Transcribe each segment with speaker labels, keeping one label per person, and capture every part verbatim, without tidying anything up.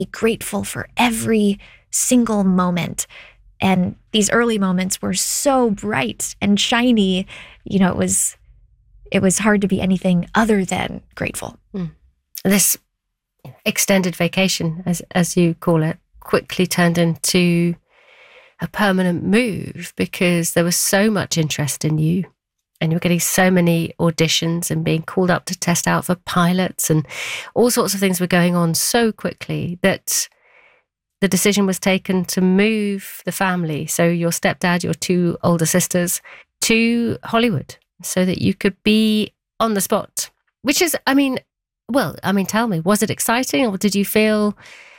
Speaker 1: grateful for every single moment. And these early moments were so bright and shiny. You know, it was it was hard to be anything other than grateful.
Speaker 2: Mm. This extended vacation, as as you call it, quickly turned into a permanent move because there was so much interest in you. And you were getting so many auditions and being called up to test out for pilots, and all sorts of things were going on so quickly that the decision was taken to move the family, so your stepdad, your two older sisters, to Hollywood so that you could be on the spot. Which is, I mean, well, I mean, tell me, was it exciting or did you feel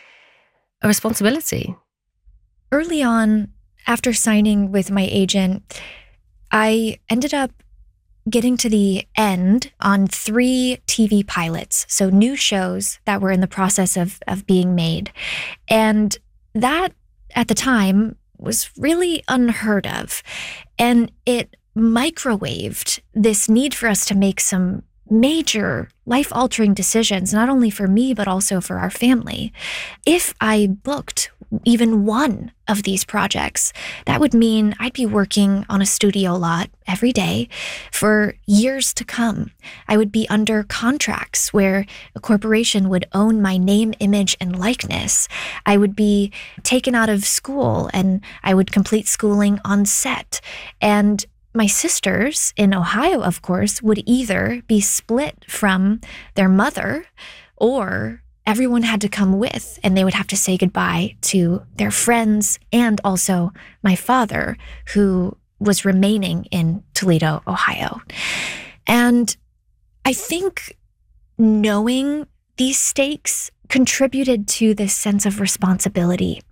Speaker 2: a responsibility?
Speaker 1: Early on, after signing with my agent, I ended up getting to the end on three T V pilots, so new shows that were in the process of, of being made. And that, at the time, was really unheard of. And it microwaved this need for us to make some major life-altering decisions, not only for me, but also for our family. If I booked even one of these projects, that would mean I'd be working on a studio lot every day for years to come. I would be under contracts where a corporation would own my name, image, and likeness. I would be taken out of school and I would complete schooling on set. And my sisters in Ohio, of course, would either be split from their mother or everyone had to come with, and they would have to say goodbye to their friends and also my father, who was remaining in Toledo, Ohio. And I think knowing these stakes contributed to this sense of responsibility.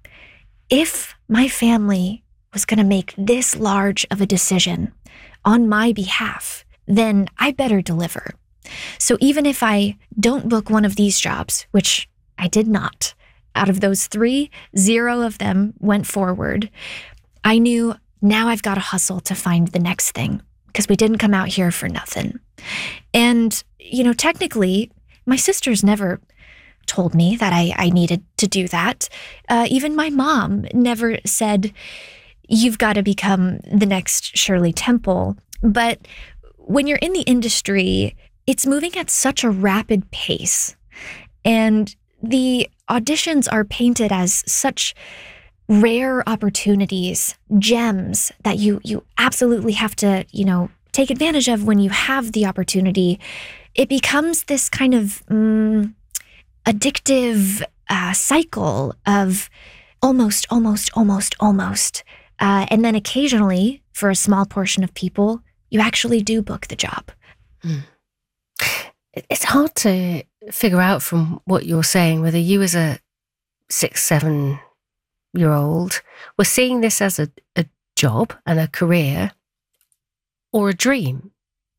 Speaker 1: If my family was going to make this large of a decision on my behalf, then I better deliver. So even if I don't book one of these jobs, which I did not, out of those three, zero of them went forward, I knew now I've got to hustle to find the next thing because we didn't come out here for nothing. And, you know, technically, my sisters never told me that I, I needed to do that. Uh, even my mom never said, you've got to become the next Shirley Temple. But when you're in the industry, it's moving at such a rapid pace. And the auditions are painted as such rare opportunities, gems that you you absolutely have to, you know, take advantage of when you have the opportunity. It becomes this kind of um, addictive uh, cycle of almost, almost, almost, almost. Uh, and then occasionally, for a small portion of people, you actually do book the job.
Speaker 2: Mm. It's hard to figure out from what you're saying whether you as a six, seven-year-old were seeing this as a, a job and a career or a dream.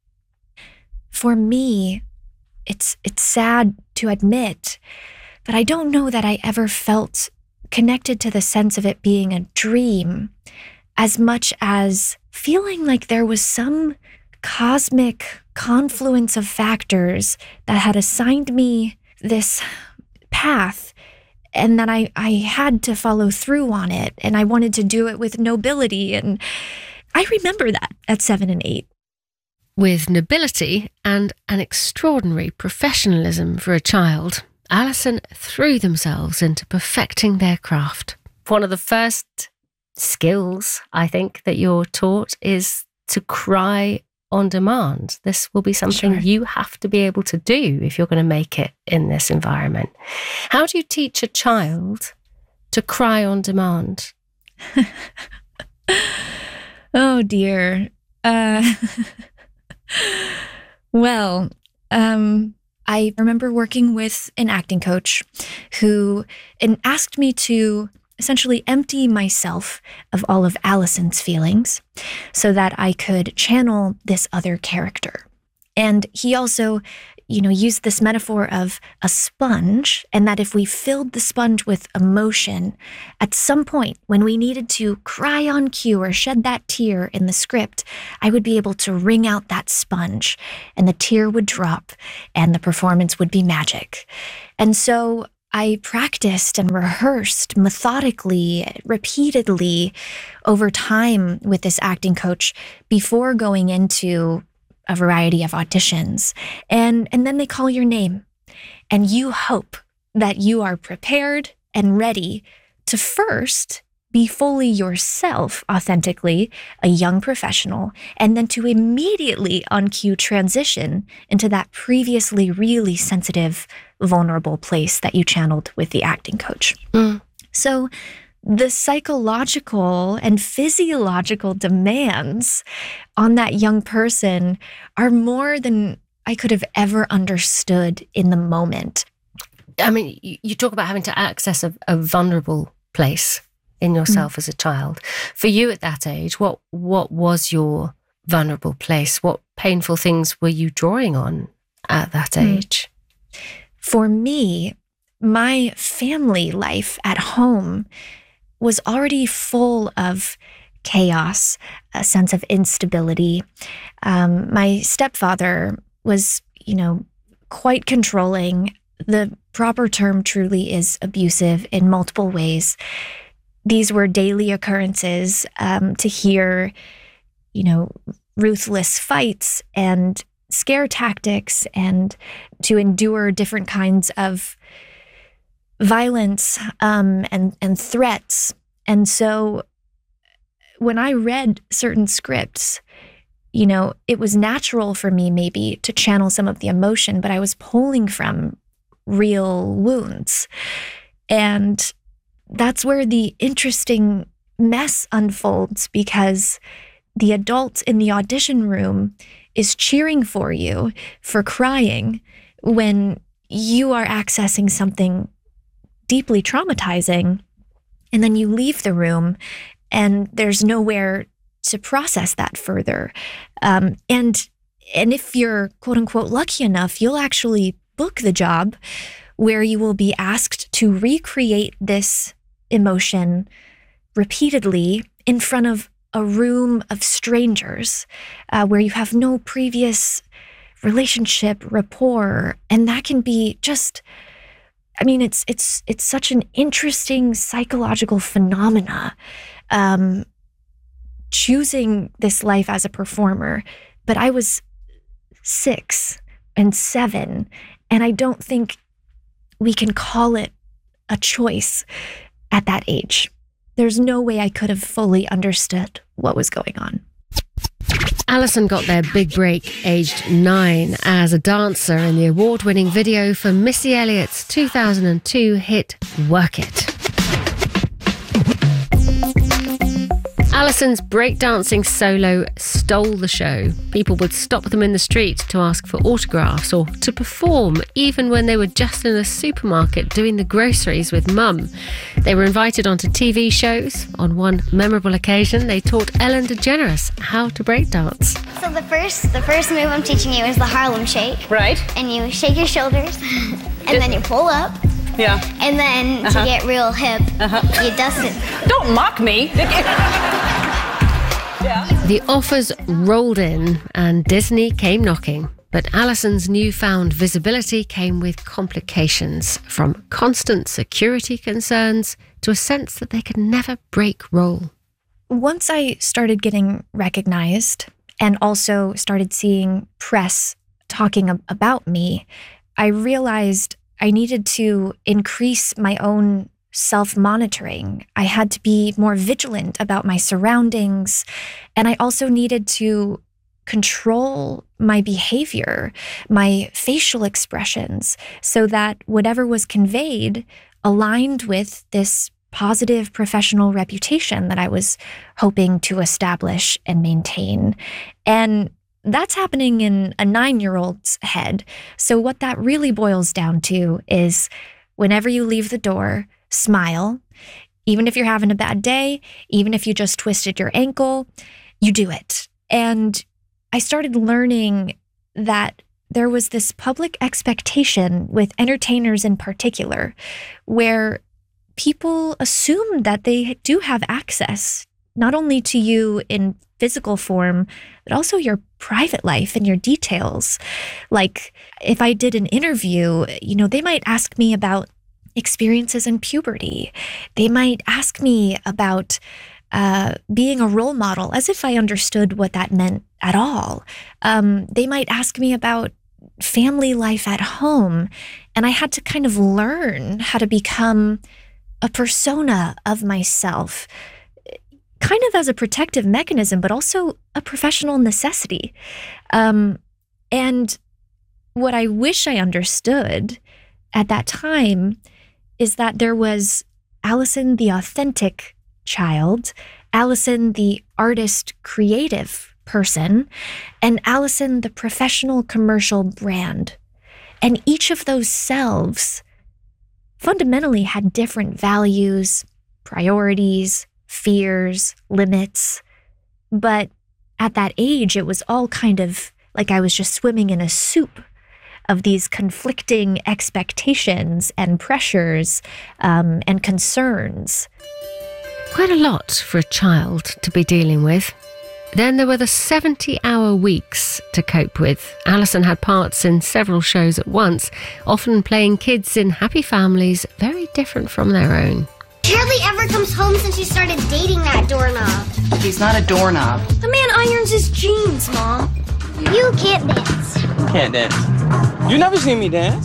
Speaker 1: For me, it's it's sad to admit, but I don't know that I ever felt connected to the sense of it being a dream as much as feeling like there was some cosmic confluence of factors that had assigned me this path and that I, I had to follow through on it, and I wanted to do it with nobility. And I remember that at seven and eight.
Speaker 2: With nobility and an extraordinary professionalism for a child, Alison threw themselves into perfecting their craft. One of the first skills, I think, that you're taught is to cry on demand. This will be something
Speaker 1: Sure.
Speaker 2: you have to be able to do if you're going to make it in this environment. How do you teach a child to cry on demand?
Speaker 1: Oh, dear. Uh, well, um, I remember working with an acting coach who and asked me to essentially empty myself of all of Alison's feelings so that I could channel this other character. And he also, you know, used this metaphor of a sponge, and that if we filled the sponge with emotion, at some point when we needed to cry on cue or shed that tear in the script, I would be able to wring out that sponge and the tear would drop and the performance would be magic. And so I practiced and rehearsed methodically, repeatedly over time with this acting coach before going into a variety of auditions. And, and then they call your name, and you hope that you are prepared and ready to first be fully yourself, authentically, a young professional, and then to immediately on cue transition into that previously really sensitive, vulnerable place that you channeled with the acting coach.
Speaker 2: Mm.
Speaker 1: So the psychological and physiological demands on that young person are more than I could have ever understood in the moment.
Speaker 2: I mean, you, you talk about having to access a, a vulnerable place in yourself mm. as a child. For you at that age, what what was your vulnerable place? What painful things were you drawing on at that mm. age?
Speaker 1: For me, my family life at home was already full of chaos, a sense of instability. Um, my stepfather was, you know, quite controlling. The proper term truly is abusive in multiple ways. These were daily occurrences, um, to hear, you know, ruthless fights and scare tactics, and to endure different kinds of violence um, and, and threats. And so when I read certain scripts, you know, it was natural for me maybe to channel some of the emotion, but I was pulling from real wounds. And that's where the interesting mess unfolds, because the adult in the audition room is cheering for you for crying when you are accessing something deeply traumatizing, and then you leave the room and there's nowhere to process that further. Um, and and if you're quote unquote lucky enough, you'll actually book the job where you will be asked to recreate this emotion repeatedly in front of a room of strangers, uh, where you have no previous relationship, rapport, and that can be just, I mean, it's it's it's such an interesting psychological phenomena, um, choosing this life as a performer. But I was six and seven, and I don't think we can call it a choice at that age. There's no way I could have fully understood what was going on.
Speaker 2: Alison got their big break aged nine as a dancer in the award-winning video for Missy Elliott's two thousand two hit Work It. Alison's breakdancing solo stole the show. People would stop them in the street to ask for autographs or to perform, even when they were just in a supermarket doing the groceries with mum. They were invited onto T V shows. On one memorable occasion, they taught Ellen DeGeneres how to breakdance.
Speaker 3: So the first, the first move I'm teaching you is the Harlem Shake.
Speaker 4: Right.
Speaker 3: And you shake your shoulders, and
Speaker 4: Just,
Speaker 3: then you pull up.
Speaker 4: Yeah.
Speaker 3: And then uh-huh. to get real hip, uh-huh. you dust it.
Speaker 4: Don't mock me. Yeah.
Speaker 2: The offers rolled in and Disney came knocking. But Alison's newfound visibility came with complications, from constant security concerns to a sense that they could never break role.
Speaker 1: Once I started getting recognized and also started seeing press talking ab- about me, I realized I needed to increase my own self-monitoring. I had to be more vigilant about my surroundings, and I also needed to control my behavior, my facial expressions, so that whatever was conveyed aligned with this positive professional reputation that I was hoping to establish and maintain. And that's happening in a nine-year-old's head. So what that really boils down to is whenever you leave the door, smile. Even if you're having a bad day, even if you just twisted your ankle, you do it. And I started learning that there was this public expectation with entertainers in particular, where people assume that they do have access not only to you in physical form, but also your private life and your details. Like if I did an interview, you know, they might ask me about experiences in puberty. They might ask me about uh, being a role model, as if I understood what that meant at all. Um, they might ask me about family life at home, and I had to kind of learn how to become a persona of myself, kind of as a protective mechanism, but also a professional necessity. Um, and what I wish I understood at that time is that there was Allison, the authentic child, Allison, the artist, creative person, and Allison, the professional commercial brand. And each of those selves fundamentally had different values, priorities, fears, limits. But at that age, it was all kind of like I was just swimming in a soup of these conflicting expectations and pressures um, and concerns.
Speaker 2: Quite a lot for a child to be dealing with. Then there were the seventy-hour weeks to cope with. Allison had parts in several shows at once, often playing kids in happy families very different from their own.
Speaker 3: Hardly ever comes home since you started dating that doorknob.
Speaker 4: He's not a doorknob.
Speaker 3: The man irons his jeans, Mom. You can't dance.
Speaker 5: Can't dance. You never seen me dance.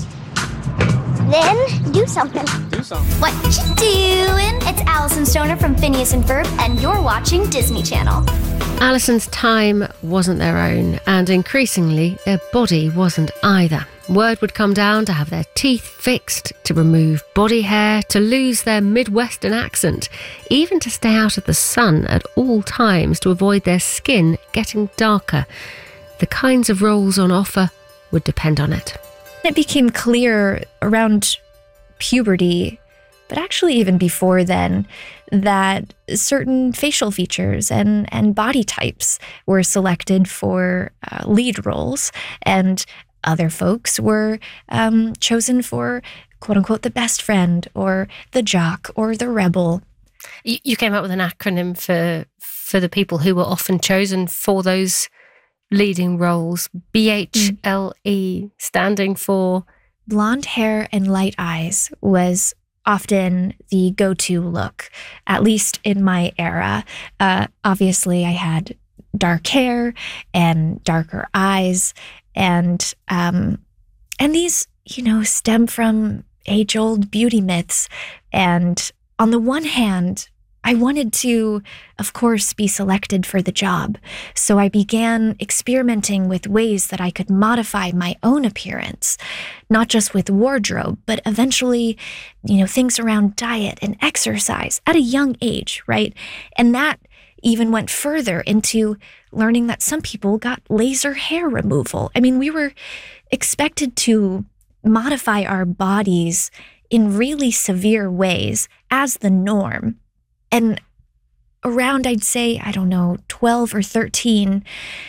Speaker 3: Then do something.
Speaker 5: Do something.
Speaker 3: What you doing? It's Allison Stoner from Phineas and Ferb, and you're watching Disney Channel.
Speaker 2: Allison's time wasn't their own, and increasingly their body wasn't either. Word would come down to have their teeth fixed, to remove body hair, to lose their Midwestern accent, even to stay out of the sun at all times to avoid their skin getting darker. The kinds of roles on offer would depend on it.
Speaker 1: It became clear around puberty, but actually even before then, that certain facial features and, and body types were selected for uh, lead roles, and other folks were um, chosen for, quote unquote, the best friend or the jock or the rebel.
Speaker 2: You, you came up with an acronym for for the people who were often chosen for those leading roles, B H L E, standing for?
Speaker 1: Blonde hair and light eyes was often the go-to look, at least in my era. Uh, obviously, I had dark hair and darker eyes, and um, and these, you know, stem from age-old beauty myths. And on the one hand, I wanted to, of course, be selected for the job. So I began experimenting with ways that I could modify my own appearance, not just with wardrobe, but eventually, you know, things around diet and exercise at a young age, right? And that even went further into learning that some people got laser hair removal. I mean, we were expected to modify our bodies in really severe ways as the norm. And around, I'd say, I don't know, twelve or thirteen,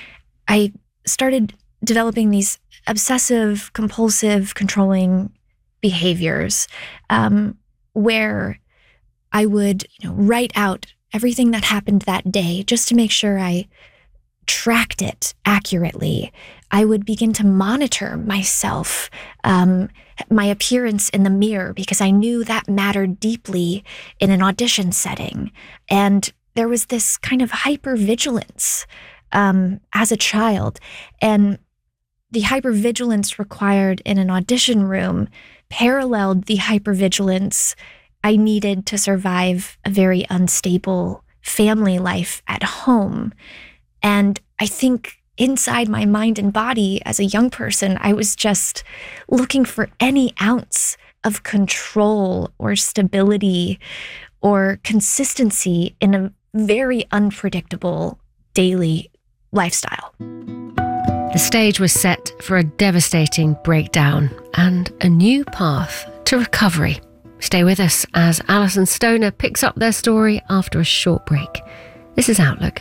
Speaker 1: I started developing these obsessive, compulsive, controlling behaviors um, where I would, you know, write out everything that happened that day just to make sure I tracked it accurately. I would begin to monitor myself, um, my appearance in the mirror, because I knew that mattered deeply in an audition setting. And there was this kind of hypervigilance um, as a child. And the hypervigilance required in an audition room paralleled the hypervigilance I needed to survive a very unstable family life at home. And I think inside my mind and body as a young person, I was just looking for any ounce of control or stability or consistency in a very unpredictable daily lifestyle.
Speaker 2: The stage was set for a devastating breakdown and a new path to recovery. Stay with us as Allison Stoner picks up their story after a short break. This is Outlook.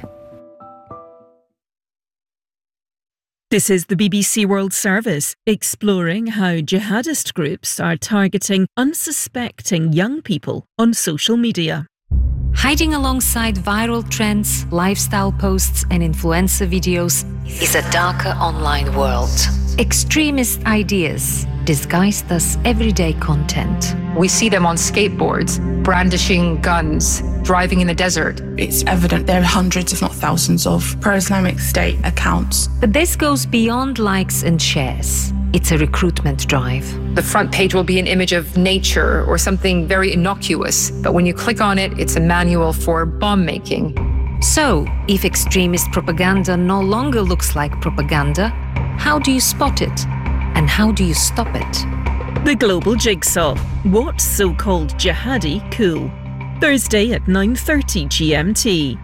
Speaker 6: This is the B B C World Service, exploring how jihadist groups are targeting unsuspecting young people on social media.
Speaker 7: Hiding alongside viral trends, lifestyle posts and influencer videos is a darker online world. Extremist ideas disguised as everyday content.
Speaker 4: We see them on skateboards, brandishing guns, driving in the desert.
Speaker 8: It's evident there are hundreds, if not thousands, of pro-Islamic State accounts.
Speaker 7: But this goes beyond likes and shares. It's a recruitment drive.
Speaker 4: The front page will be an image of nature or something very innocuous, but when you click on it, it's a manual for bomb making.
Speaker 7: So, if extremist propaganda no longer looks like propaganda, how do you spot it? And how do you stop it?
Speaker 6: The Global Jigsaw. What's so-called jihadi cool? Thursday at nine thirty G M T.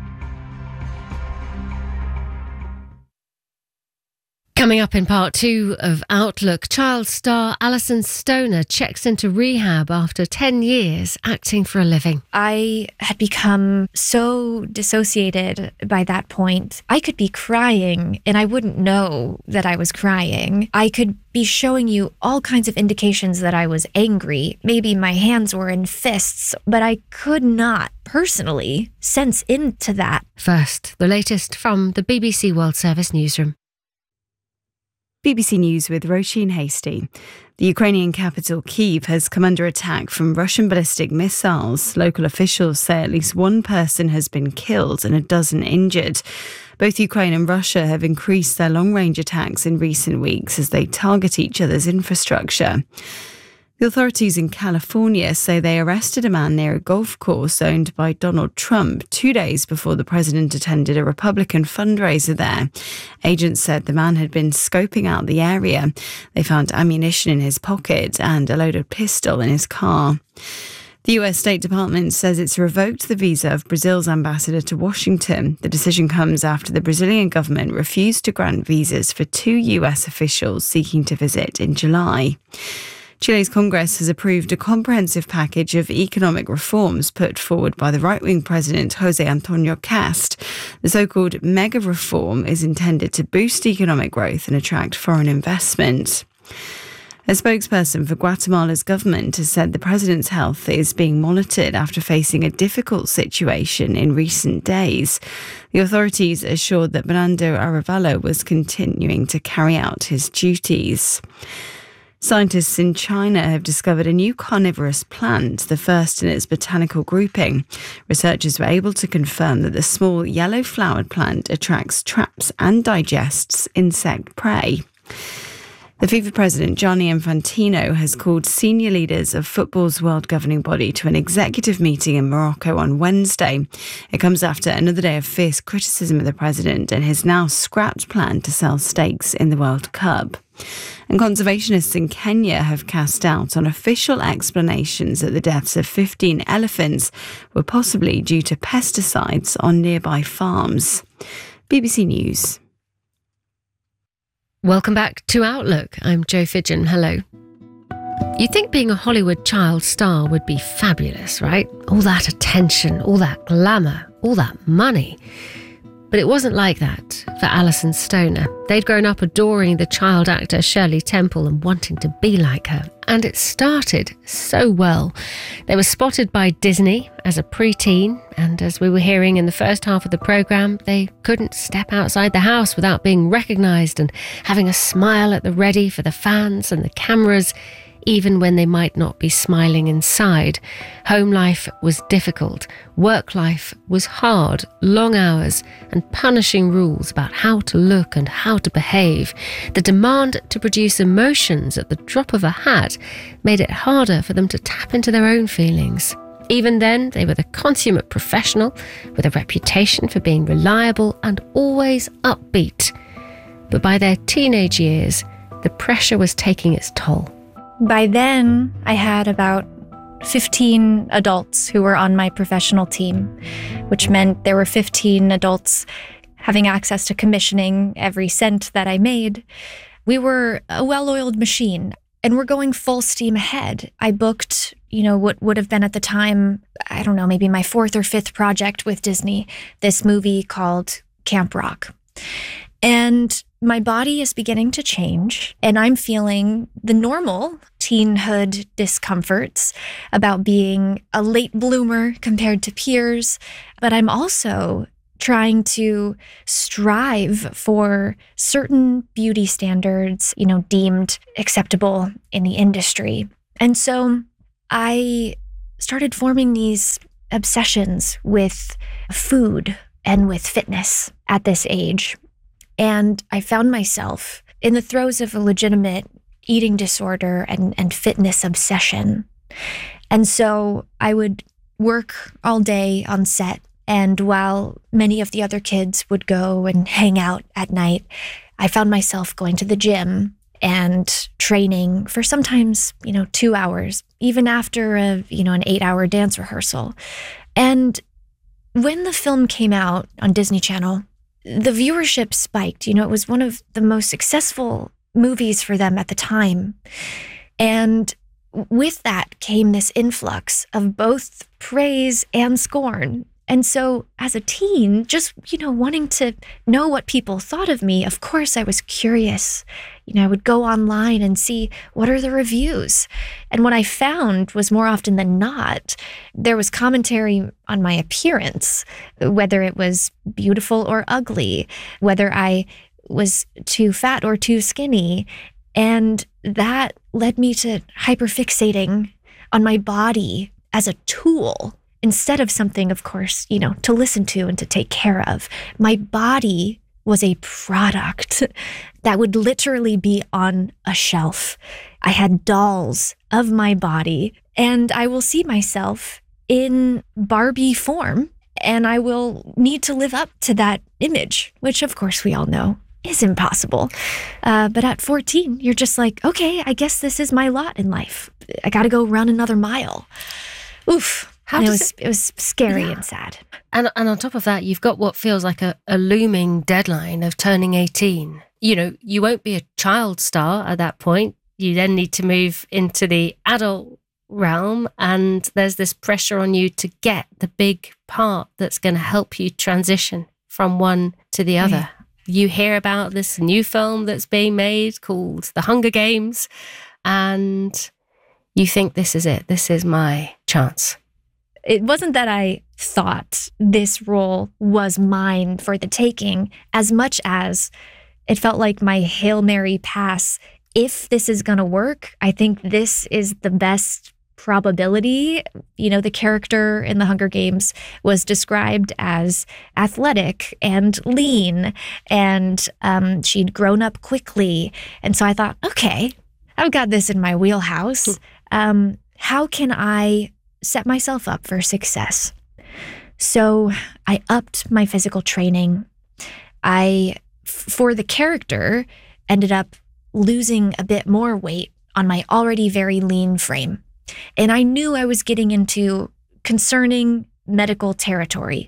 Speaker 2: Coming up in part two of Outlook, child star Alyson Stoner checks into rehab after ten years acting for a living.
Speaker 1: I had become so dissociated by that point. I could be crying and I wouldn't know that I was crying. I could be showing you all kinds of indications that I was angry. Maybe my hands were in fists, but I could not personally sense into that.
Speaker 2: First, the latest from the B B C World Service newsroom.
Speaker 9: B B C News with Roisin Hastie. The Ukrainian capital, Kyiv, has come under attack from Russian ballistic missiles. Local officials say at least one person has been killed and a dozen injured. Both Ukraine and Russia have increased their long-range attacks in recent weeks as they target each other's infrastructure. The authorities in California say they arrested a man near a golf course owned by Donald Trump two days before the president attended a Republican fundraiser there. Agents said the man had been scoping out the area. They found ammunition in his pocket and a loaded pistol in his car. The U S State Department says it's revoked the visa of Brazil's ambassador to Washington. The decision comes after the Brazilian government refused to grant visas for two U S officials seeking to visit in July. Chile's Congress has approved a comprehensive package of economic reforms put forward by the right-wing president José Antonio Cast. The so-called mega reform is intended to boost economic growth and attract foreign investment. A spokesperson for Guatemala's government has said the president's health is being monitored after facing a difficult situation in recent days. The authorities assured that Bernardo Arevalo was continuing to carry out his duties. Scientists in China have discovered a new carnivorous plant, the first in its botanical grouping. Researchers were able to confirm that the small yellow-flowered plant attracts traps and digests insect prey. The FIFA president, Gianni Infantino, has called senior leaders of football's world governing body to an executive meeting in Morocco on Wednesday. It comes after another day of fierce criticism of the president and his now scrapped plan to sell stakes in the World Cup. And conservationists in Kenya have cast doubt on official explanations that the deaths of fifteen elephants were possibly due to pesticides on nearby farms. B B C News.
Speaker 2: Welcome back to Outlook. I'm Jo Fidgen. Hello. You'd think being a Hollywood child star would be fabulous, right? All that attention, all that glamour, all that money. But it wasn't like that for Alyson Stoner. They'd grown up adoring the child actor Shirley Temple and wanting to be like her. And it started so well. They were spotted by Disney as a preteen, and as we were hearing in the first half of the programme, they couldn't step outside the house without being recognised and having a smile at the ready for the fans and the cameras, even when they might not be smiling inside. Home life was difficult. Work life was hard, long hours and punishing rules about how to look and how to behave. The demand to produce emotions at the drop of a hat made it harder for them to tap into their own feelings. Even then, they were the consummate professional with a reputation for being reliable and always upbeat. But by their teenage years, the pressure was taking its toll.
Speaker 1: By then, I had about fifteen adults who were on my professional team, which meant there were fifteen adults having access to commissioning every cent that I made. We were a well-oiled machine, and we're going full steam ahead. I booked, you know, what would have been at the time, I don't know, maybe my fourth or fifth project with Disney, this movie called Camp Rock. And my body is beginning to change, and I'm feeling the normal teenhood discomforts about being a late bloomer compared to peers. But I'm also trying to strive for certain beauty standards, you know, deemed acceptable in the industry. And so I started forming these obsessions with food and with fitness at this age. And I found myself in the throes of a legitimate eating disorder and, and fitness obsession. And so I would work all day on set. And while many of the other kids would go and hang out at night, I found myself going to the gym and training for sometimes, you know, two hours, even after a, you know, an eight hour dance rehearsal. And when the film came out on Disney Channel, the viewership spiked. You know, it was one of the most successful movies for them at the time. And with that came this influx of both praise and scorn. And so as a teen, just, you know, wanting to know what people thought of me, of course, I was curious. You know, I would go online and see what are the reviews. And what I found was more often than not, there was commentary on my appearance, whether it was beautiful or ugly, whether I was too fat or too skinny. And that led me to hyperfixating on my body as a tool instead of something, of course, you know, to listen to and to take care of. My body was a product that would literally be on a shelf. I had dolls of my body, and I will see myself in Barbie form, and I will need to live up to that image, which of course we all know is impossible. Uh, but at fourteen, you're just like, okay, I guess this is my lot in life. I got to go run another mile. Oof.
Speaker 2: How
Speaker 1: it
Speaker 2: does
Speaker 1: was
Speaker 2: it,
Speaker 1: it was scary
Speaker 2: yeah.
Speaker 1: and sad.
Speaker 2: And and on top of that, you've got what feels like a, a looming deadline of turning eighteen. You know, you won't be a child star at that point. You then need to move into the adult realm, and there's this pressure on you to get the big part that's going to help you transition from one to the other. Right. You hear about this new film that's being made called The Hunger Games, and you think, this is it. This is my chance.
Speaker 1: It wasn't that I thought this role was mine for the taking, as much as it felt like my Hail Mary pass. If this is going to work, I think this is the best probability. You know, the character in The Hunger Games was described as athletic and lean, and um, she'd grown up quickly. And so I thought, okay, I've got this in my wheelhouse. Um, how can I set myself up for success? So I upped my physical training. I, for the character, ended up losing a bit more weight on my already very lean frame. And I knew I was getting into concerning medical territory.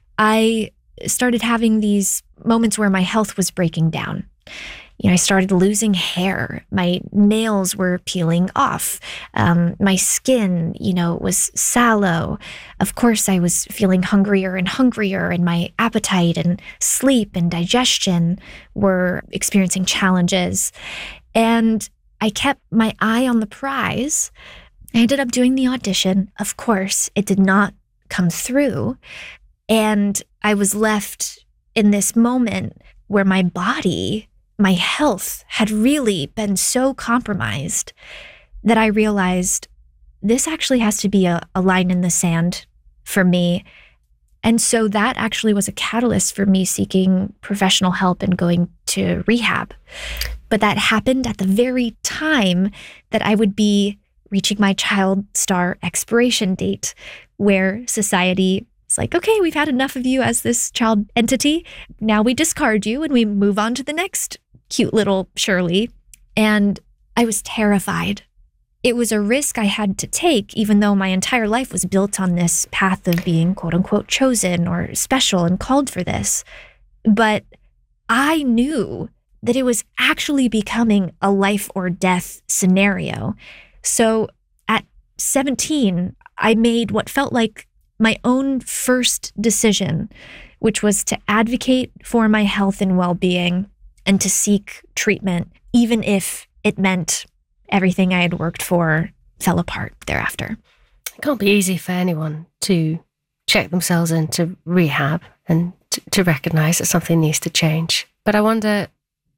Speaker 1: I started having these moments where my health was breaking down. You know, I started losing hair. My nails were peeling off. Um, my skin, you know, was sallow. Of course, I was feeling hungrier and hungrier, and my appetite and sleep and digestion were experiencing challenges. And I kept my eye on the prize. I ended up doing the audition. Of course, it did not come through. And I was left in this moment where my body, my health had really been so compromised that I realized this actually has to be a, a line in the sand for me. And so that actually was a catalyst for me seeking professional help and going to rehab. But that happened at the very time that I would be reaching my child star expiration date, where society is like, okay, we've had enough of you as this child entity. Now we discard you and we move on to the next cute little Shirley. And I was terrified. It was a risk I had to take, even though my entire life was built on this path of being quote unquote chosen or special and called for this. But I knew that it was actually becoming a life or death scenario. So at seventeen, I made what felt like my own first decision, which was to advocate for my health and well-being and to seek treatment, even if it meant everything I had worked for fell apart thereafter.
Speaker 2: It can't be easy for anyone to check themselves into rehab and to, to recognize that something needs to change. But I wonder,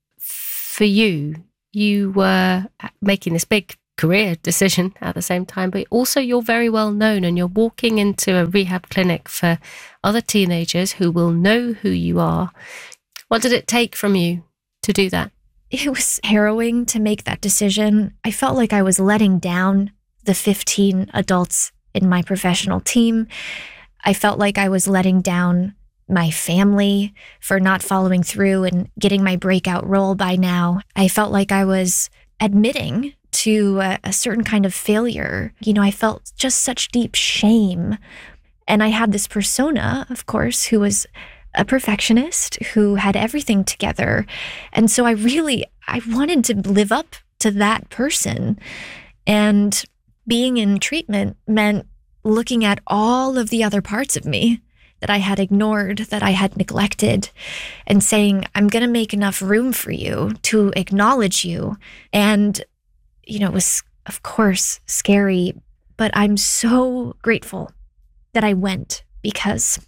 Speaker 2: for you, you were making this big career decision at the same time, but also you're very well known and you're walking into a rehab clinic for other teenagers who will know who you are. What did it take from you to do that?
Speaker 1: It was harrowing to make that decision. I felt like I was letting down the fifteen adults in my professional team. I felt like I was letting down my family for not following through and getting my breakout role by now. I felt like I was admitting to a, a certain kind of failure. You know, I felt just such deep shame. And I had this persona, of course, who was a perfectionist, who had everything together. And so I really, I wanted to live up to that person. And being in treatment meant looking at all of the other parts of me that I had ignored, that I had neglected, and saying, I'm going to make enough room for you to acknowledge you. And, you know, it was, of course, scary, but I'm so grateful that I went, because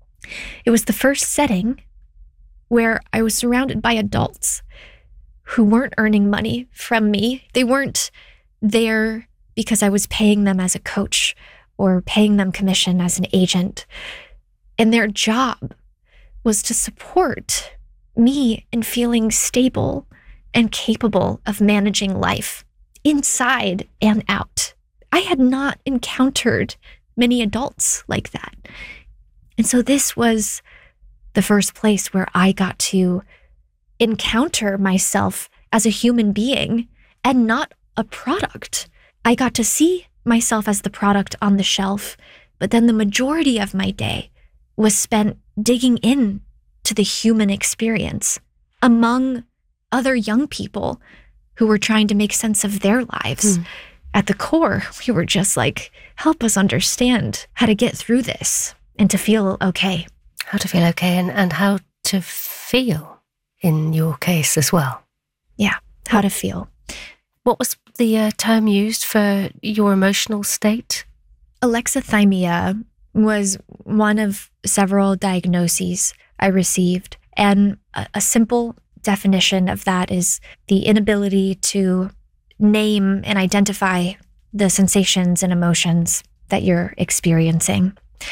Speaker 1: it was the first setting where I was surrounded by adults who weren't earning money from me. They weren't there because I was paying them as a coach or paying them commission as an agent. And their job was to support me in feeling stable and capable of managing life inside and out. I had not encountered many adults like that. And so this was the first place where I got to encounter myself as a human being and not a product. I got to see myself as the product on the shelf, but then the majority of my day was spent digging in to the human experience among other young people who were trying to make sense of their lives. Mm. At the core, we were just like, help us understand how to get through this and to feel okay.
Speaker 2: How to feel okay and, and how to feel in your case as well.
Speaker 1: Yeah, how to feel.
Speaker 2: What was the uh, term used for your emotional state?
Speaker 1: Alexithymia was one of several diagnoses I received. And a, a simple definition of that is the inability to name and identify the sensations and emotions that you're experiencing.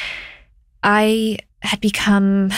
Speaker 1: I had become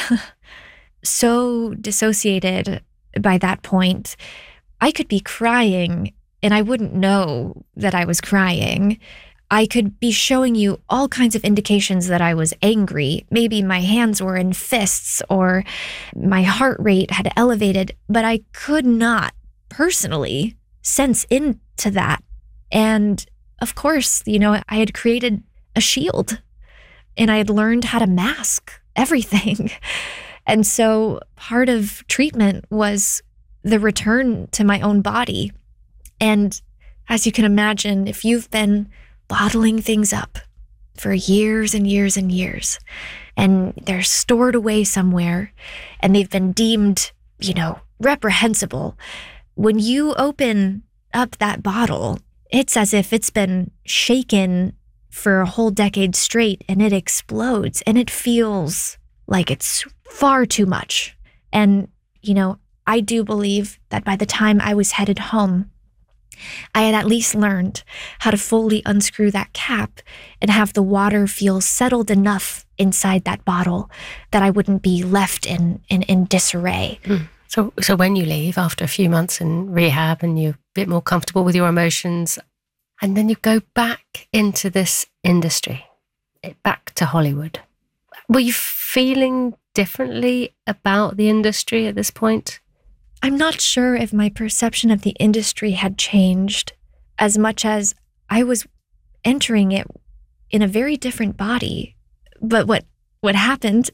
Speaker 1: so dissociated by that point. I could be crying and I wouldn't know that I was crying. I could be showing you all kinds of indications that I was angry. Maybe my hands were in fists or my heart rate had elevated, but I could not personally sense into that. And of course, you know, I had created a shield and I had learned how to mask everything. And so part of treatment was the return to my own body. And as you can imagine, if you've been bottling things up for years and years and years, and they're stored away somewhere, and they've been deemed, you know, reprehensible, when you open up that bottle, it's as if it's been shaken for a whole decade straight, and it explodes, and it feels like it's far too much. And, you know, I do believe that by the time I was headed home, I had at least learned how to fully unscrew that cap and have the water feel settled enough inside that bottle that I wouldn't be left in, in, in disarray.
Speaker 2: Mm. So, so when you leave after a few months in rehab and you're a bit more comfortable with your emotions, and then you go back into this industry, back to Hollywood, were you feeling differently about the industry at this point?
Speaker 1: I'm not sure if my perception of the industry had changed as much as I was entering it in a very different body. But what, what happened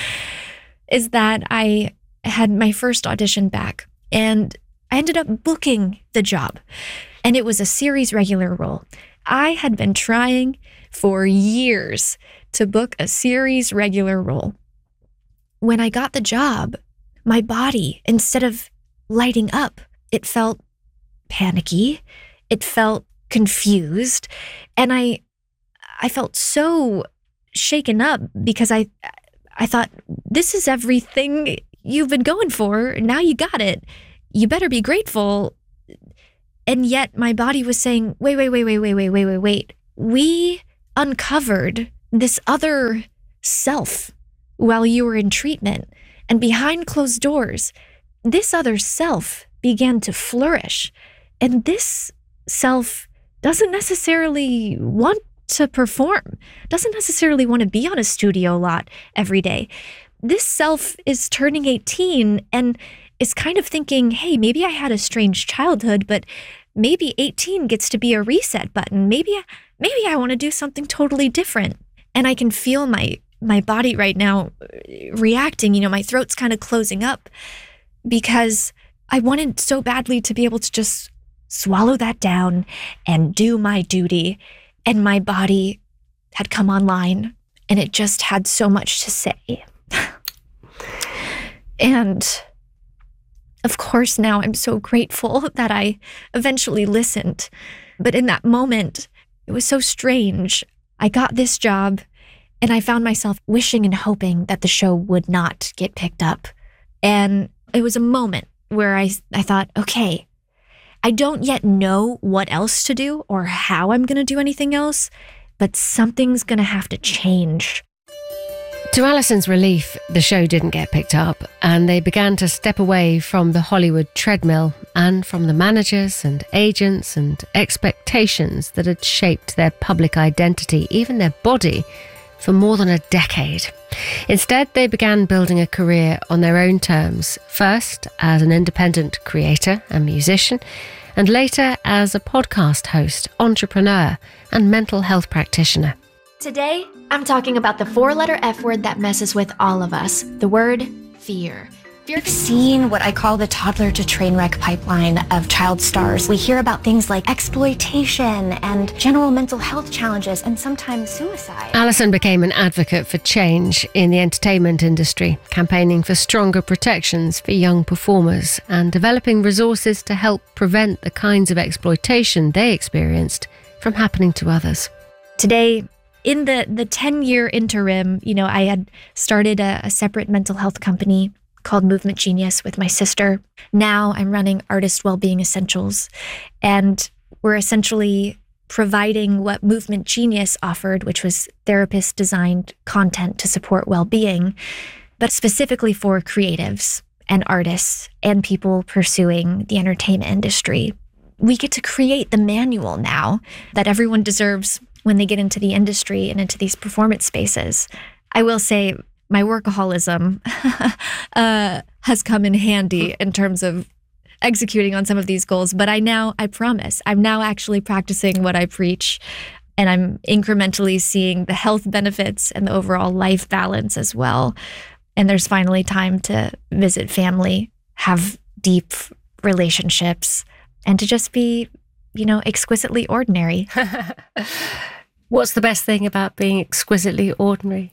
Speaker 1: is that I had my first audition back and I ended up booking the job. And it was a series regular role. I had been trying for years to book a series regular role. When I got the job, my body, instead of lighting up, it felt panicky. It felt confused. And I I felt so shaken up because I I thought, this is everything you've been going for. Now you got it. You better be grateful. And yet my body was saying, wait, wait, wait, wait, wait, wait, wait, wait, wait. We uncovered this other self while you were in treatment. And behind closed doors, this other self began to flourish. And this self doesn't necessarily want to perform, doesn't necessarily want to be on a studio lot every day. This self is turning eighteen and is kind of thinking, hey, maybe I had a strange childhood, but maybe eighteen gets to be a reset button. Maybe, maybe I want to do something totally different. And I can feel my my body right now reacting. You know, my throat's kind of closing up because I wanted so badly to be able to just swallow that down and do my duty. And my body had come online and it just had so much to say. And of course, now I'm so grateful that I eventually listened. But in that moment, it was so strange. I got this job and I found myself wishing and hoping that the show would not get picked up. And it was a moment where I, I thought, okay, I don't yet know what else to do or how I'm going to do anything else, but something's going to have to change.
Speaker 2: To Alison's relief, the show didn't get picked up, and they began to step away from the Hollywood treadmill and from the managers and agents and expectations that had shaped their public identity, even their body, for more than a decade. Instead, they began building a career on their own terms, first as an independent creator and musician, and later as a podcast host, entrepreneur, and mental health practitioner.
Speaker 3: Today, I'm talking about the four-letter F word that messes with all of us, the word fear. We've seen what I call the toddler to train wreck pipeline of child stars. We hear about things like exploitation and general mental health challenges and sometimes suicide.
Speaker 2: Alison became an advocate for change in the entertainment industry, campaigning for stronger protections for young performers and developing resources to help prevent the kinds of exploitation they experienced from happening to others.
Speaker 1: Today, in the the ten-year interim, you know, I had started a, a separate mental health company called Movement Genius with my sister. Now I'm running Artist Wellbeing Essentials, and we're essentially providing what Movement Genius offered, which was therapist-designed content to support well-being, but specifically for creatives and artists and people pursuing the entertainment industry. We get to create the manual now that everyone deserves when they get into the industry and into these performance spaces. I will say my workaholism uh, has come in handy in terms of executing on some of these goals. But I now, I promise, I'm now actually practicing what I preach, and I'm incrementally seeing the health benefits and the overall life balance as well. And there's finally time to visit family, have deep relationships, and to just be, you know, exquisitely ordinary.
Speaker 2: What's the best thing about being exquisitely ordinary?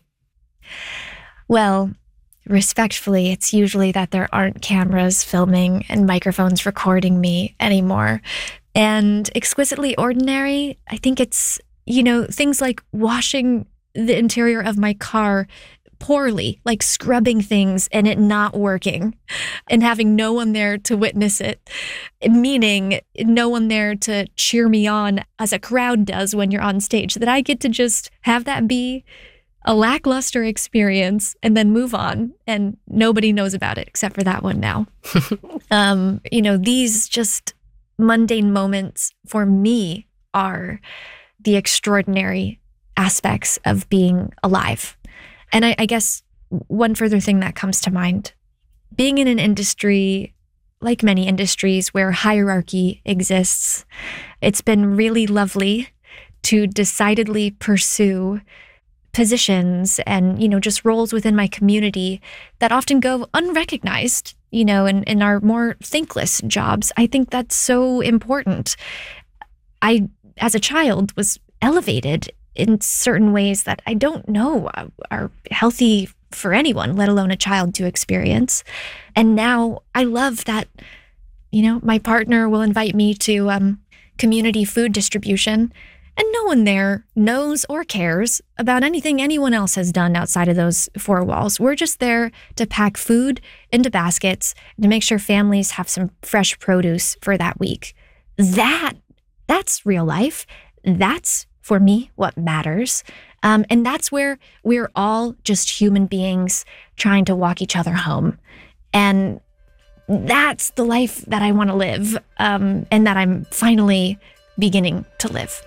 Speaker 1: Well, respectfully, it's usually that there aren't cameras filming and microphones recording me anymore. And exquisitely ordinary, I think it's, you know, things like washing the interior of my car poorly, like scrubbing things and it not working and having no one there to witness it, meaning no one there to cheer me on as a crowd does when you're on stage, that I get to just have that be a lackluster experience and then move on, and nobody knows about it except for that one now. um, you know, these just mundane moments for me are the extraordinary aspects of being alive. And I, I guess one further thing that comes to mind, being in an industry, like many industries where hierarchy exists, it's been really lovely to decidedly pursue positions and, you know, just roles within my community that often go unrecognized, you know, and, and are more thankless jobs. I think that's so important. I, as a child, was elevated in certain ways that I don't know are healthy for anyone, let alone a child to experience. And now I love that, you know, my partner will invite me to um, community food distribution. And no one there knows or cares about anything anyone else has done outside of those four walls. We're just there to pack food into baskets to make sure families have some fresh produce for that week. That, that's real life. That's, for me, what matters. Um, and that's where we're all just human beings trying to walk each other home. And that's the life that I want to live, um, and that I'm finally beginning to live.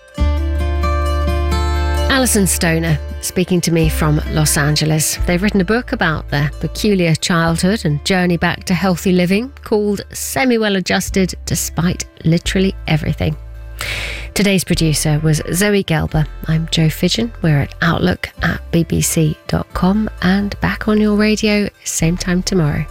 Speaker 2: Alison Stoner speaking to me from Los Angeles. They've written a book about their peculiar childhood and journey back to healthy living called Semi-Well Adjusted Despite Literally Everything. Today's producer was Zoe Gelber. I'm Jo Fidgen. We're at outlook at b b c dot com and back on your radio same time tomorrow.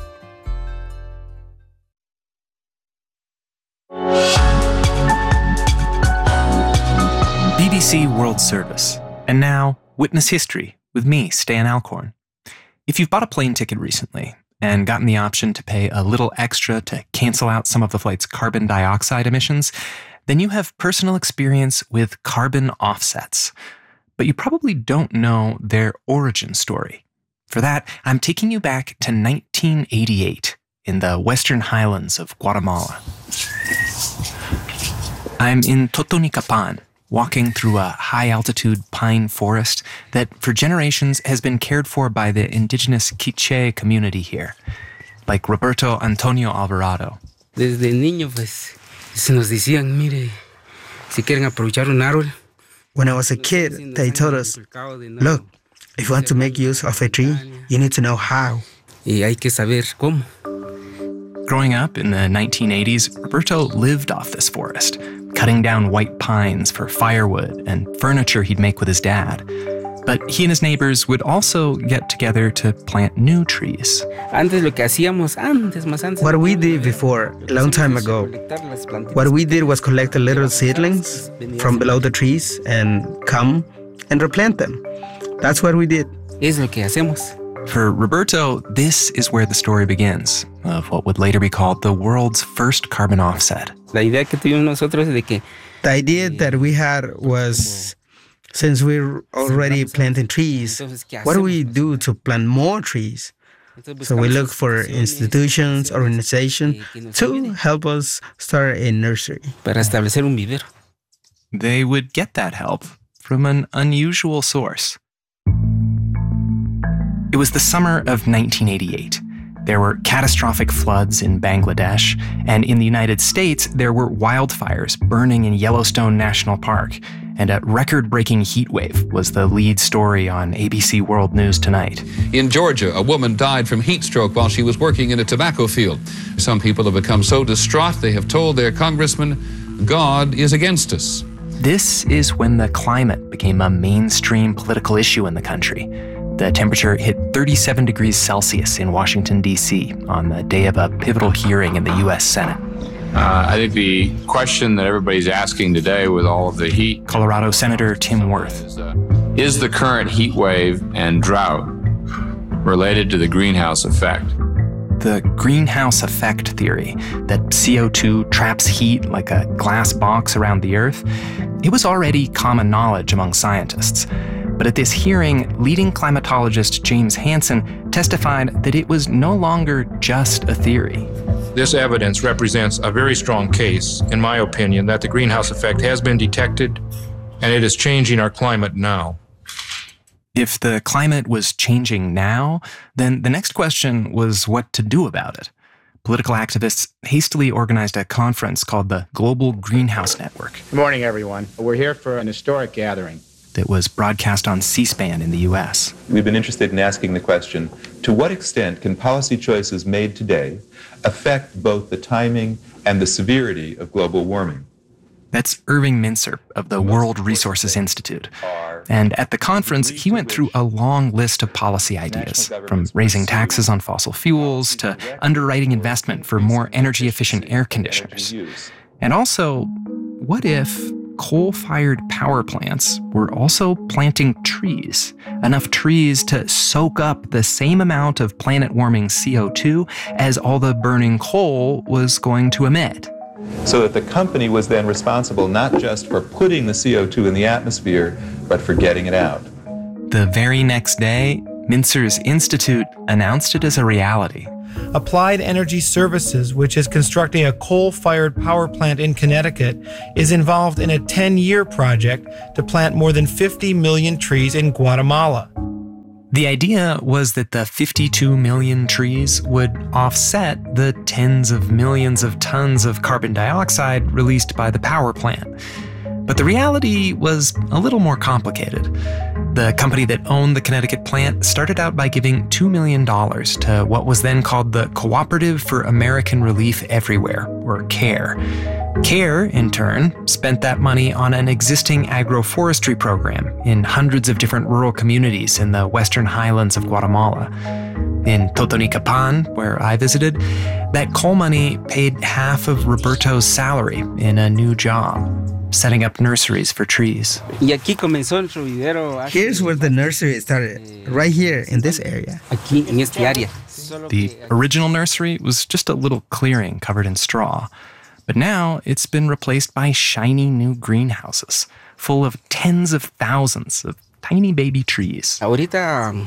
Speaker 10: B B C World Service. And now, Witness History with me, Stan Alcorn. If you've bought a plane ticket recently and gotten the option to pay a little extra to cancel out some of the flight's carbon dioxide emissions, then you have personal experience with carbon offsets. But you probably don't know their origin story. For that, I'm taking you back to nineteen eighty-eight in the western highlands of Guatemala. I'm in Totonicapán, walking through a high-altitude pine forest that for generations has been cared for by the indigenous Quiché community here, like Roberto Antonio Alvarado.
Speaker 11: Desde niño, pues, se nos decían, mire, si quieren aprovechar un árbol.
Speaker 12: When I was a kid, they told us, look, if you want to make use of a tree, you need to know how.
Speaker 11: Y hay que saber cómo.
Speaker 10: Growing up in the nineteen eighties, Roberto lived off this forest, cutting down white pines for firewood and furniture he'd make with his dad. But he and his neighbors would also get together to plant new trees.
Speaker 12: What we did before, a long time ago, what we did was collect the little seedlings from below the trees and come and replant them. That's what we did.
Speaker 11: Es lo que hacemos.
Speaker 10: For Roberto, this is where the story begins, of what would later be called the world's first carbon offset.
Speaker 11: La idea que tuvimos nosotros de que
Speaker 12: The idea that we had was, since we're already planting trees, what do we do to plant more trees? So we look for institutions, organizations to help us start a nursery.
Speaker 11: Para establecer un vivero.
Speaker 10: They would get that help from an unusual source. It was the summer of nineteen eighty-eight. There were catastrophic floods in Bangladesh, and in the United States, there were wildfires burning in Yellowstone National Park, and a record-breaking heat wave was the lead story on A B C World News Tonight.
Speaker 13: In Georgia, a woman died from heat stroke while she was working in a tobacco field. Some people have become so distraught they have told their congressman, God is against us.
Speaker 10: This is when the climate became a mainstream political issue in the country. The temperature hit thirty-seven degrees Celsius in Washington, D C on the day of a pivotal hearing in the U S Senate.
Speaker 14: Uh, I think the question that everybody's asking today with all of the heat...
Speaker 10: Colorado Senator Tim Wirth.
Speaker 14: Is, uh, is the current heat wave and drought related to the greenhouse effect?
Speaker 10: The greenhouse effect theory, that C O two traps heat like a glass box around the Earth, it was already common knowledge among scientists. But at this hearing, leading climatologist James Hansen testified that it was no longer just a theory.
Speaker 15: This evidence represents a very strong case, in my opinion, that the greenhouse effect has been detected and it is changing our climate now.
Speaker 10: If the climate was changing now, then the next question was what to do about it. Political activists hastily organized a conference called the Global Greenhouse Network.
Speaker 16: Good morning, everyone. We're here for an historic gathering
Speaker 10: that was broadcast on C-SPAN in the U S.
Speaker 17: We've been interested in asking the question, to what extent can policy choices made today affect both the timing and the severity of global warming?
Speaker 10: That's Irving Mincer of the World Resources Institute. And at the conference, he went through a long list of policy ideas, from raising taxes on fossil fuels to underwriting investment for more energy-efficient air conditioners. And also, what if coal-fired power plants were also planting trees, enough trees to soak up the same amount of planet-warming C O two as all the burning coal was going to emit?
Speaker 17: So that the company was then responsible not just for putting the C O two in the atmosphere, but for getting it out.
Speaker 10: The very next day, Mintzer's Institute announced it as a reality.
Speaker 18: Applied Energy Services, which is constructing a coal-fired power plant in Connecticut, is involved in a ten-year project to plant more than fifty million trees in Guatemala.
Speaker 10: The idea was that the fifty-two million trees would offset the tens of millions of tons of carbon dioxide released by the power plant. But the reality was a little more complicated. The company that owned the Connecticut plant started out by giving two million dollars to what was then called the Cooperative for American Relief Everywhere, or CARE. CARE, in turn, spent that money on an existing agroforestry program in hundreds of different rural communities in the western highlands of Guatemala. In Totonicapán, where I visited, that coal money paid half of Roberto's salary in a new job, setting up nurseries for trees.
Speaker 11: Here's
Speaker 12: where the nursery started, right here in this area.
Speaker 10: The original nursery was just a little clearing covered in straw. But now it's been replaced by shiny new greenhouses, full of tens of thousands of tiny baby trees.
Speaker 12: Now each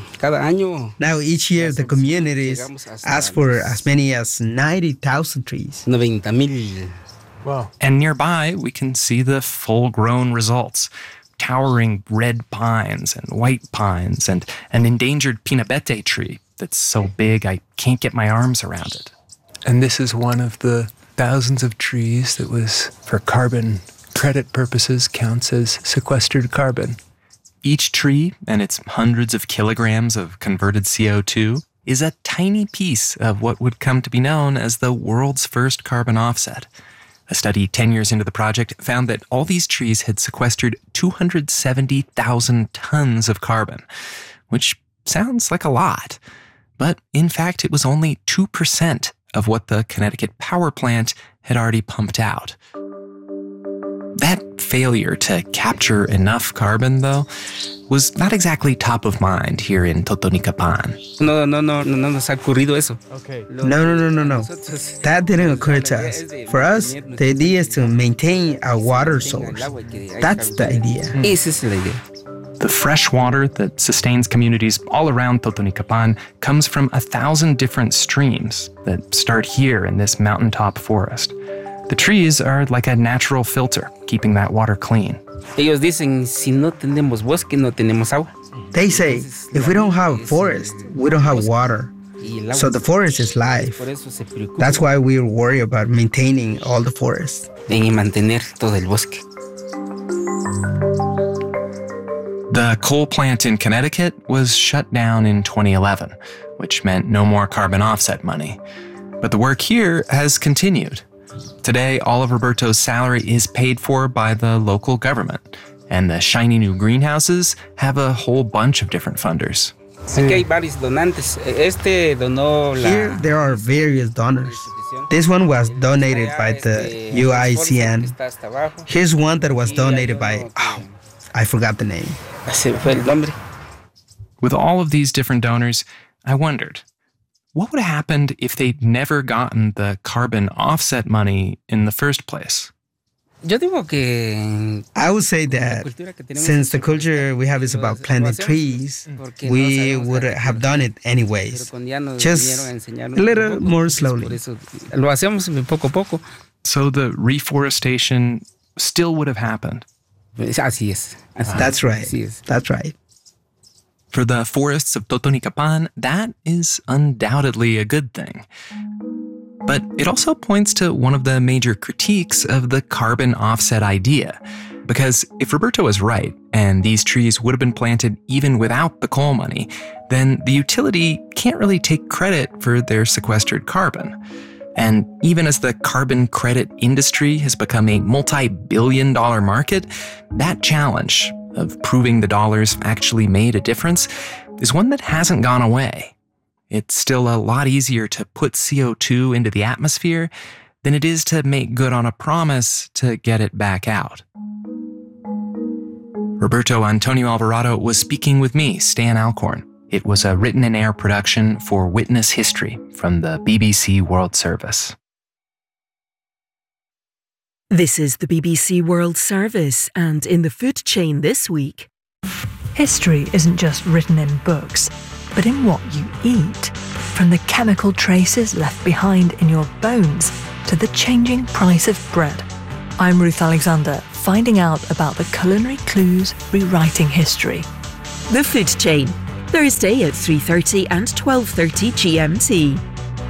Speaker 12: year the communities ask for as many as ninety thousand trees.
Speaker 10: Wow. And nearby we can see the full-grown results. Towering red pines and white pines and an endangered pinabete tree that's so big I can't get my arms around it.
Speaker 19: And this is one of the thousands of trees that was, for carbon credit purposes, counts as sequestered carbon.
Speaker 10: Each tree and its hundreds of kilograms of converted C O two is a tiny piece of what would come to be known as the world's first carbon offset. A study ten years into the project found that all these trees had sequestered two hundred seventy thousand tons of carbon, which sounds like a lot. But in fact, it was only two percent of what the Connecticut power plant had already pumped out. That failure to capture enough carbon, though, was not exactly top of mind here in Totonicapán.
Speaker 11: No, no, no, no, no nos ha ocurrido eso.
Speaker 12: Okay. No, no, no, no, no. That didn't occur to us. For us, the idea is to maintain our water source. That's the idea.
Speaker 11: Esa es la idea.
Speaker 10: The fresh water that sustains communities all around Totonicapán comes from a thousand different streams that start here in this mountaintop forest. The trees are like a natural filter, keeping that water clean.
Speaker 11: Ellos dicen, si no tenemos bosque, no tenemos agua.
Speaker 12: They say, if we don't have forest, we don't have water. So the forest is life. That's why we worry about maintaining all the forest.
Speaker 11: En mantener todo el bosque.
Speaker 10: The coal plant in Connecticut was shut down in twenty eleven, which meant no more carbon offset money. But the work here has continued. Today, all of Roberto's salary is paid for by the local government, and the shiny new greenhouses have a whole bunch of different funders.
Speaker 12: Here, there are various donors. This one was donated by the U I C N. Here's one that was donated by... Oh, I forgot the name.
Speaker 10: With all of these different donors, I wondered, what would have happened if they'd never gotten the carbon offset money in the first place?
Speaker 12: I would say that since the culture we have is about planting trees, we would have done it anyways, just a little more slowly.
Speaker 10: So the reforestation still would have happened.
Speaker 12: That's right. That's right.
Speaker 10: For the forests of Totonicapán, that is undoubtedly a good thing. But it also points to one of the major critiques of the carbon offset idea. Because if Roberto is right, and these trees would have been planted even without the coal money, then the utility can't really take credit for their sequestered carbon. And even as the carbon credit industry has become a multi-billion dollar market, that challenge of proving the dollars actually made a difference is one that hasn't gone away. It's still a lot easier to put C O two into the atmosphere than it is to make good on a promise to get it back out. Roberto Antonio Alvarado was speaking with me, Stan Alcorn. It was a written and air production for Witness History from the B B C World Service.
Speaker 6: This is the B B C World Service, and in the food chain this week.
Speaker 20: History isn't just written in books, but in what you eat. From the chemical traces left behind in your bones to the changing price of bread. I'm Ruth Alexander, finding out about the culinary clues rewriting history.
Speaker 6: The Food Chain, Thursday at three thirty and twelve thirty G M T.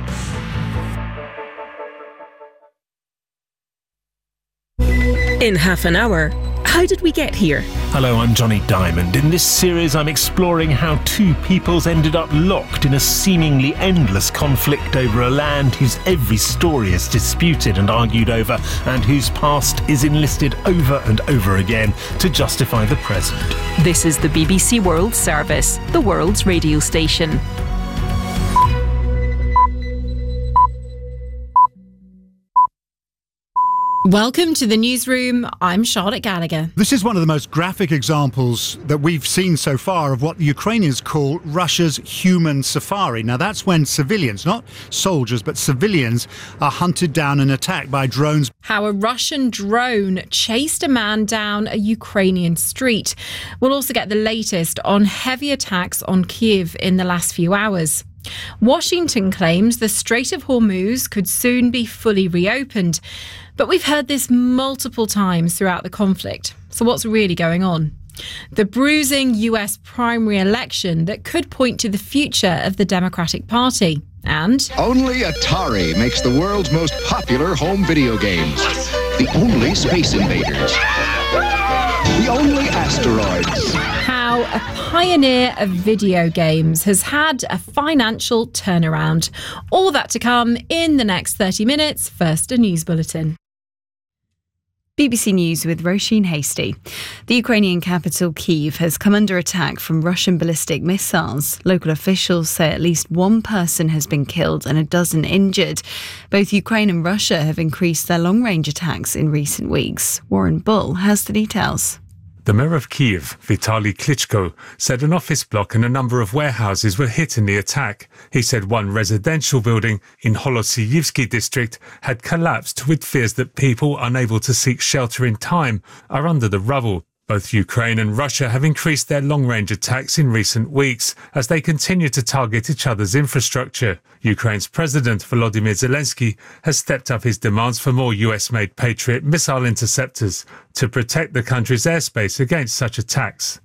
Speaker 6: In half an hour, how did we get here?
Speaker 21: Hello, I'm Johnny Diamond. In this series, I'm exploring how two peoples ended up locked in a seemingly endless conflict over a land whose every story is disputed and argued over, and whose past is enlisted over and over again to justify the present.
Speaker 6: This is the B B C World Service, the world's radio station.
Speaker 22: Welcome to the newsroom. I'm Charlotte Gallagher.
Speaker 23: This is one of the most graphic examples that we've seen so far of what the Ukrainians call Russia's human safari. Now, that's when civilians, not soldiers, but civilians, are hunted down and attacked by drones.
Speaker 22: How a Russian drone chased a man down a Ukrainian street. We'll also get the latest on heavy attacks on Kyiv in the last few hours. Washington claims the Strait of Hormuz could soon be fully reopened. But we've heard this multiple times throughout the conflict. So what's really going on? The bruising U S primary election that could point to the future of the Democratic Party. And
Speaker 24: only Atari makes the world's most popular home video games. The only Space Invaders. The only asteroids.
Speaker 22: How a pioneer of video games has had a financial turnaround. All that to come in the next thirty minutes. First, a news bulletin.
Speaker 9: B B C News with Roisin Hastie. The Ukrainian capital Kyiv has come under attack from Russian ballistic missiles. Local officials say at least one person has been killed and a dozen injured. Both Ukraine and Russia have increased their long-range attacks in recent weeks. Warren Bull has the details.
Speaker 25: The mayor of Kyiv, Vitaly Klitschko, said an office block and a number of warehouses were hit in the attack. He said one residential building in Holosiyivsky district had collapsed, with fears that people unable to seek shelter in time are under the rubble. Both Ukraine and Russia have increased their long-range attacks in recent weeks as they continue to target each other's infrastructure. Ukraine's President Volodymyr Zelensky has stepped up his demands for more U S-made Patriot missile interceptors to protect the country's airspace against such attacks.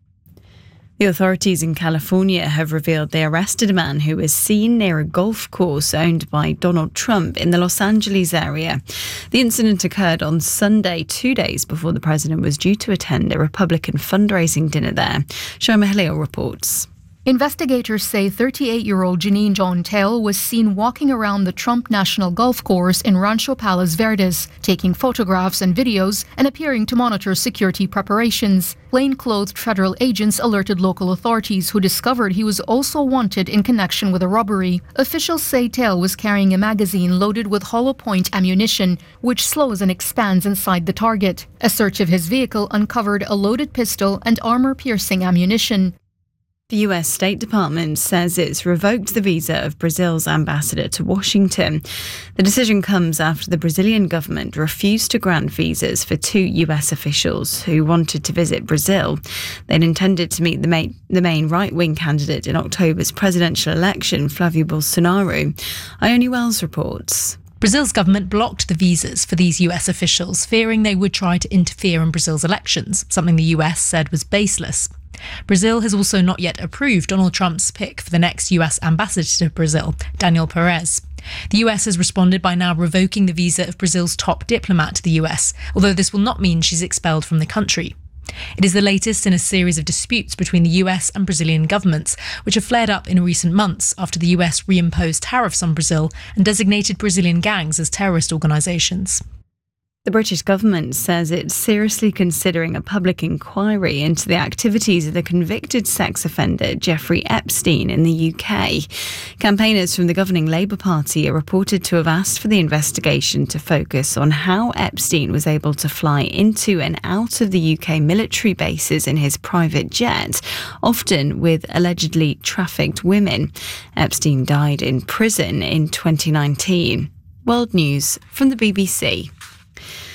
Speaker 9: The authorities in California have revealed they arrested a man who was seen near a golf course owned by Donald Trump in the Los Angeles area. The incident occurred on Sunday, two days before the president was due to attend a Republican fundraising dinner there. Shoma Halil reports.
Speaker 26: Investigators say thirty-eight-year-old Janine John-Tail was seen walking around the Trump National Golf Course in Rancho Palos Verdes, taking photographs and videos and appearing to monitor security preparations. Plainclothed federal agents alerted local authorities, who discovered he was also wanted in connection with a robbery. Officials say Tail was carrying a magazine loaded with hollow point ammunition, which slows and expands inside the target. A search of his vehicle uncovered a loaded pistol and armor-piercing ammunition.
Speaker 9: The U S State Department says it's revoked the visa of Brazil's ambassador to Washington. The decision comes after the Brazilian government refused to grant visas for two U S officials who wanted to visit Brazil. They'd intended to meet the main, the main right-wing candidate in October's presidential election, Flavio Bolsonaro. Ione Wells reports.
Speaker 27: Brazil's government blocked the visas for these U S officials, fearing they would try to interfere in Brazil's elections, something the U S said was baseless. Brazil has also not yet approved Donald Trump's pick for the next U S ambassador to Brazil, Daniel Perez. The U S has responded by now revoking the visa of Brazil's top diplomat to the U S, although this will not mean she's expelled from the country. It is the latest in a series of disputes between the U S and Brazilian governments, which have flared up in recent months after the U S reimposed tariffs on Brazil and designated Brazilian gangs as terrorist organisations.
Speaker 9: The British government says it's seriously considering a public inquiry into the activities of the convicted sex offender Jeffrey Epstein in the U K. Campaigners from the governing Labour Party are reported to have asked for the investigation to focus on how Epstein was able to fly into and out of the U K military bases in his private jet, often with allegedly trafficked women. Epstein died in prison in twenty nineteen. World News from the B B C.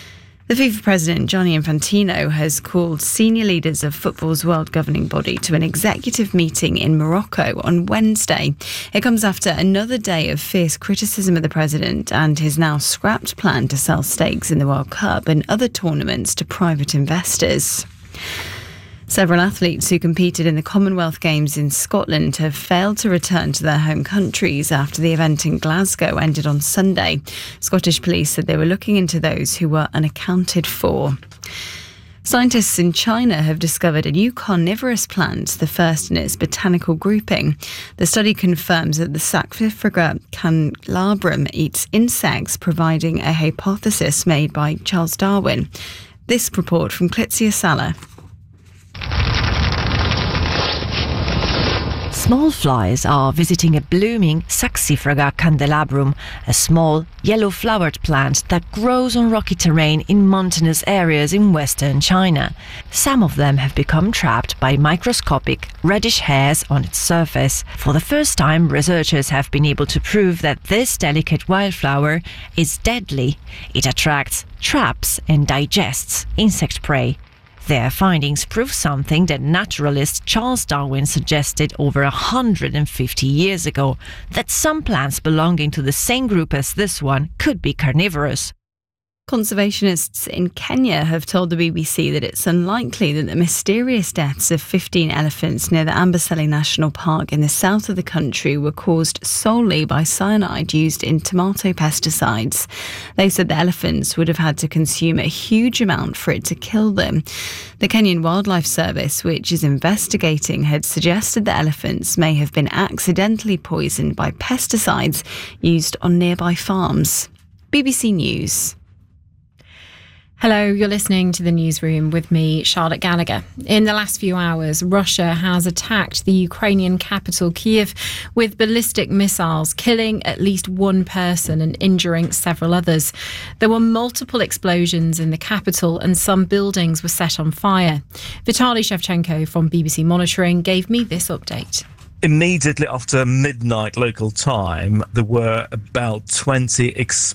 Speaker 9: The FIFA president, Gianni Infantino, has called senior leaders of football's world governing body to an executive meeting in Morocco on Wednesday. It comes after another day of fierce criticism of the president and his now scrapped plan to sell stakes in the World Cup and other tournaments to private investors. Several athletes who competed in the Commonwealth Games in Scotland have failed to return to their home countries after the event in Glasgow ended on Sunday. Scottish police said they were looking into those who were unaccounted for. Scientists in China have discovered a new carnivorous plant, the first in its botanical grouping. The study confirms that the Saxifraga candelabrum eats insects, providing a hypothesis made by Charles Darwin. This report from Clitzia Sala.
Speaker 1: Small flies are visiting a blooming Saxifraga candelabrum, a small, yellow-flowered plant that grows on rocky terrain in mountainous areas in western China. Some of them have become trapped by microscopic, reddish hairs on its surface. For the first time, researchers have been able to prove that this delicate wildflower is deadly. It attracts, traps, and digests insect prey. Their findings prove something that naturalist Charles Darwin suggested over one hundred fifty years ago, that some plants belonging to the same group as this one could be carnivorous.
Speaker 9: Conservationists in Kenya have told the B B C that it's unlikely that the mysterious deaths of fifteen elephants near the Amboseli National Park in the south of the country were caused solely by cyanide used in tomato pesticides. They said the elephants would have had to consume a huge amount for it to kill them. The Kenyan Wildlife Service, which is investigating, had suggested the elephants may have been accidentally poisoned by pesticides used on nearby farms. B B C News.
Speaker 22: Hello, you're listening to the newsroom with me, Charlotte Gallagher. In the last few hours, Russia has attacked the Ukrainian capital, Kyiv, with ballistic missiles, killing at least one person and injuring several others. There were multiple explosions in the capital and some buildings were set on fire. Vitaly Shevchenko from B B C Monitoring gave me this update.
Speaker 2: Immediately after midnight local time, there were about twenty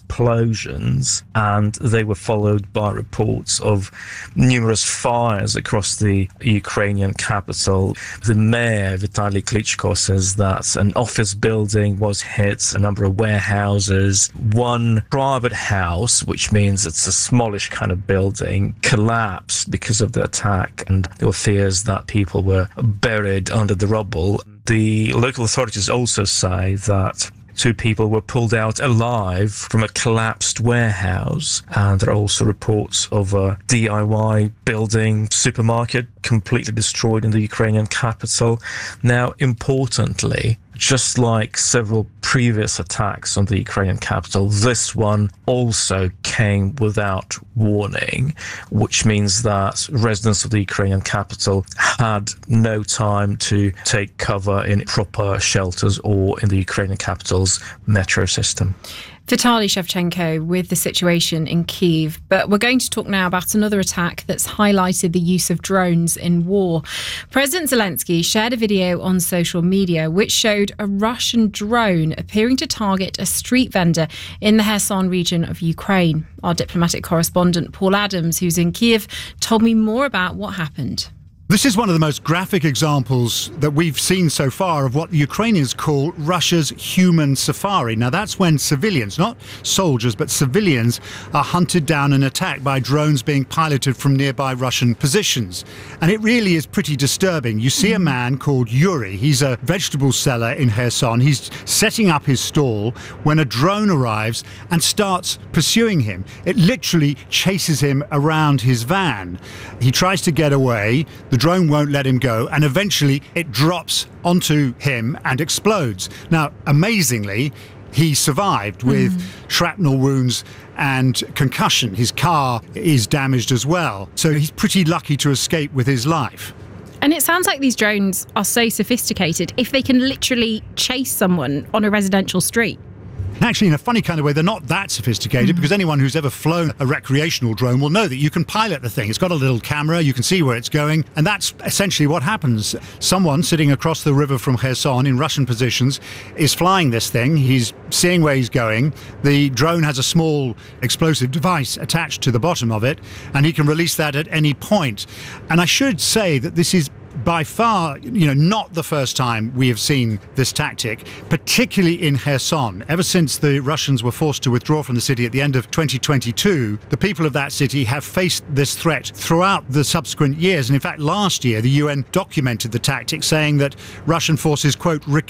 Speaker 2: explosions, and they were followed by reports of numerous fires across the Ukrainian capital. The mayor, Vitaly Klitschko, says that an office building was hit, a number of warehouses, one private house, which means it's a smallish kind of building, collapsed because of the attack, and there were fears that people were buried under the rubble. The local authorities also say that two people were pulled out alive from a collapsed warehouse, and there are also reports of a D I Y building supermarket completely destroyed in the Ukrainian capital. Now, importantly, just like several previous attacks on the Ukrainian capital, this one also came without warning, which means that residents of the Ukrainian capital had no time to take cover in proper shelters or in the Ukrainian capital's metro system.
Speaker 22: Vitaly Shevchenko with the situation in Kyiv. But we're going to talk now about another attack that's highlighted the use of drones in war. President Zelensky shared a video on social media which showed a Russian drone appearing to target a street vendor in the Kherson region of Ukraine. Our diplomatic correspondent Paul Adams, who's in Kyiv, told me more about what happened.
Speaker 23: This is one of the most graphic examples that we've seen so far of what the Ukrainians call Russia's human safari. Now, that's when civilians, not soldiers, but civilians, are hunted down and attacked by drones being piloted from nearby Russian positions. And it really is pretty disturbing. You see a man called Yuri. He's a vegetable seller in Kherson. He's setting up his stall when a drone arrives and starts pursuing him. It literally chases him around his van. He tries to get away. The drone won't let him go, and eventually it drops onto him and explodes. Now, amazingly, he survived with mm. shrapnel wounds and concussion. His car is damaged as well, so he's pretty lucky to escape with his life.
Speaker 22: And it sounds like these drones are so sophisticated if they can literally chase someone on a residential street.
Speaker 23: Actually, in a funny kind of way, they're not that sophisticated mm-hmm. because anyone who's ever flown a recreational drone will know that you can pilot the thing. It's got a little camera, you can see where it's going, and that's essentially what happens. Someone sitting across the river from Kherson in Russian positions is flying this thing. He's seeing where he's going. The drone has a small explosive device attached to the bottom of it, and he can release that at any point. And I should say that this is by far, you know, not the first time we have seen this tactic, particularly in Kherson. Ever since the Russians were forced to withdraw from the city at the end of twenty twenty-two, the people of that city have faced this threat throughout the subsequent years. And in fact, last year, the U N documented the tactic, saying that Russian forces, quote,